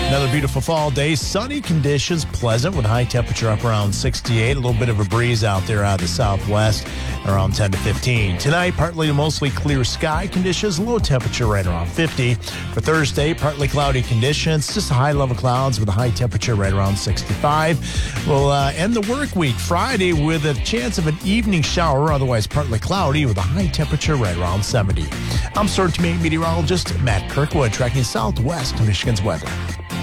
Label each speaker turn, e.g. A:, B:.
A: Another beautiful fall day. Sunny conditions, pleasant with high temperature up around 68. A little bit of a breeze out there out of the southwest, around 10 to 15. Tonight, partly to mostly clear sky conditions, low temperature right around 50. For Thursday, partly cloudy conditions, just high level clouds with a high temperature right around 65. We'll end the work week Friday with a chance of an evening shower, otherwise partly cloudy with a high temperature right around 70. I'm Storm Team 8 meteorologist Matt Kirkwood, tracking southwest Michigan's weather.